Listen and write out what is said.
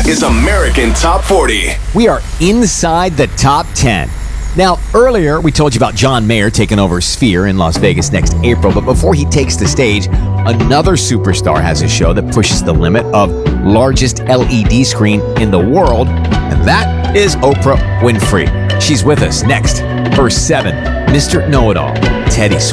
is American Top 40. We are inside the top 10. Now, earlier we told you about John Mayer taking over Sphere in Las Vegas next April, but before he takes the stage, another superstar has a show that pushes the limit of largest LED screen in the world, and that is Oprah Winfrey. She's with us next. Verse 7, Mr. Know-It-All, Teddy Swims.